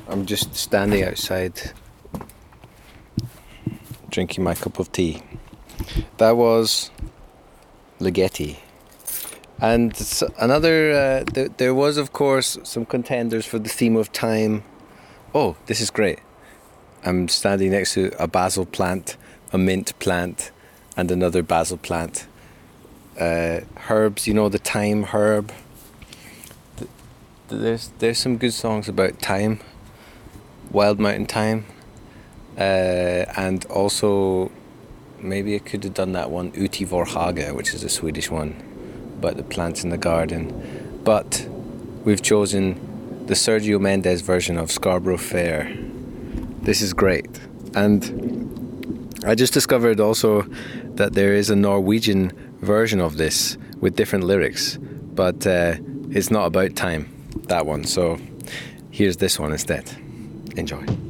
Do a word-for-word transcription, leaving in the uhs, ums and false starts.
I'm just standing outside drinking my cup of tea. That was Ligeti. And another, uh, th- there was of course some contenders for the theme of time. Oh, this is great. I'm standing next to a basil plant, a mint plant, and another basil plant. Uh, herbs, you know, the thyme herb. There's there's some good songs about thyme, wild mountain thyme, uh, and also maybe I could have done that one, Uti Vorhaga, which is a Swedish one about the plants in the garden. But we've chosen the Sergio Mendes version of Scarborough Fair. This is great. And I just discovered also that there is a Norwegian version of this with different lyrics, but uh, it's not about time, that one. So here's this one instead. Enjoy.